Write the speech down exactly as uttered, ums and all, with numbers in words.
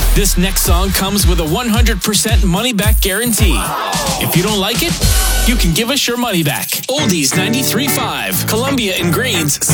This next song comes with a one hundred percent money-back guarantee. If you don't like it, you can give us your money back. Oldies ninety-three point five, Columbia and Greens.